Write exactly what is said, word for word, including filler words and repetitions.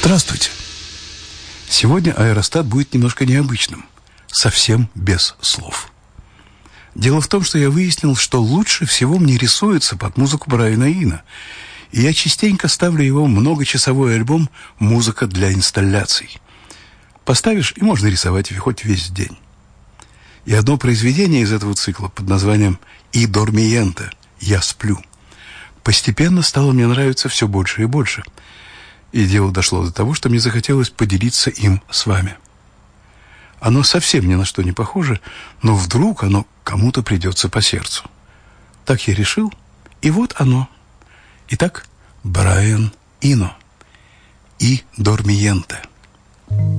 Здравствуйте. Сегодня аэростат будет немножко необычным. Совсем без слов. Дело в том, что я выяснил, что лучше всего мне рисуется под музыку Брайана Ино. И я частенько ставлю его многочасовой альбом «Музыка для инсталляций». Поставишь, и можно рисовать хоть весь день. И одно произведение из этого цикла под названием «И дормиенте» «Я сплю» постепенно стало мне нравиться все больше и больше. И дело дошло до того, что мне захотелось поделиться им с вами. Оно совсем ни на что не похоже, но вдруг оно кому-то придется по сердцу. Так я решил, и вот оно. Итак, Брайан Ино. «И дормиенте».